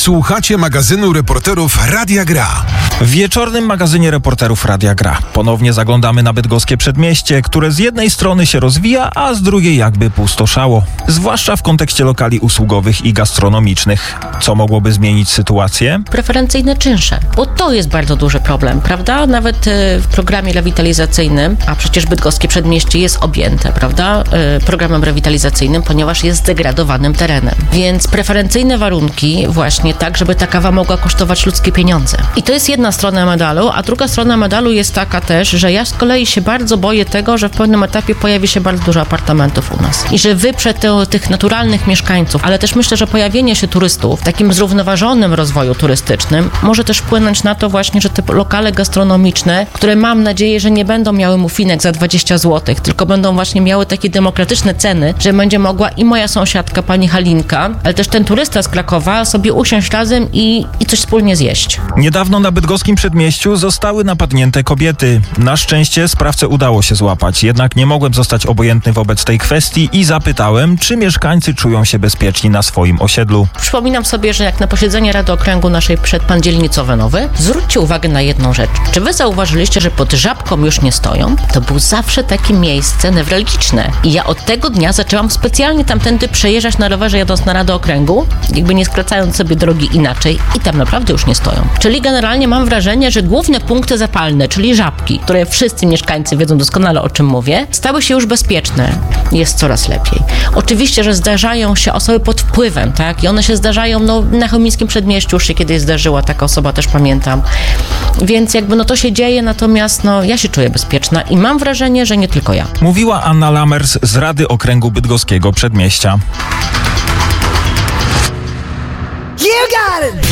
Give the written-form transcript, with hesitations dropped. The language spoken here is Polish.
Słuchacie magazynu reporterów Radia Gra. W wieczornym magazynie reporterów Radia Gra ponownie zaglądamy na bydgoskie przedmieście, które z jednej strony się rozwija, a z drugiej jakby pustoszało. Zwłaszcza w kontekście lokali usługowych i gastronomicznych. Co mogłoby zmienić sytuację? Preferencyjne czynsze, bo to jest bardzo duży problem, prawda? Nawet w programie rewitalizacyjnym, a przecież bydgoskie przedmieście jest objęte, prawda? Programem rewitalizacyjnym, ponieważ jest zdegradowanym terenem. Więc preferencyjne warunki właśnie tak, żeby ta kawa mogła kosztować ludzkie pieniądze. I to jest jedna strona medalu, a druga strona medalu jest taka też, że ja z kolei się bardzo boję tego, że w pewnym etapie pojawi się bardzo dużo apartamentów u nas. I że wyprze tych naturalnych mieszkańców, ale też myślę, że pojawienie się turystów w takim zrównoważonym rozwoju turystycznym może też wpłynąć na to właśnie, że te lokale gastronomiczne, które mam nadzieję, że nie będą miały mufinek za 20 zł, tylko będą właśnie miały takie demokratyczne ceny, że będzie mogła i moja sąsiadka, pani Halinka, ale też ten turysta z Krakowa sobie usiąść razem i coś wspólnie zjeść. Niedawno na bydgoskim przedmieściu zostały napadnięte kobiety. Na szczęście sprawcę udało się złapać, jednak nie mogłem zostać obojętny wobec tej kwestii i zapytałem, czy mieszkańcy czują się bezpieczni na swoim osiedlu. Przypominam sobie, że jak na posiedzenie Rady Okręgu naszej przed pan dzielnicy Owenowy, zwróćcie uwagę na jedną rzecz. Czy wy zauważyliście, że pod Żabką już nie stoją? To było zawsze takie miejsce newralgiczne. I ja od tego dnia zaczęłam specjalnie tamtędy przejeżdżać na rowerze, jadąc na Radę Okręgu, jakby nie skracając sobie drogi inaczej, i tam naprawdę już nie stoją. Czyli generalnie mam wrażenie, że główne punkty zapalne, czyli Żabki, które wszyscy mieszkańcy wiedzą doskonale, o czym mówię, stały się już bezpieczne. Jest coraz lepiej. Oczywiście, że zdarzają się osoby pod wpływem, tak? I one się zdarzają, na chełmińskim przedmieściu już się kiedyś zdarzyła taka osoba, też pamiętam. Więc jakby to się dzieje, natomiast ja się czuję bezpieczna i mam wrażenie, że nie tylko ja. Mówiła Anna Lamers z Rady Okręgu Bydgoskiego Przedmieścia. You got it!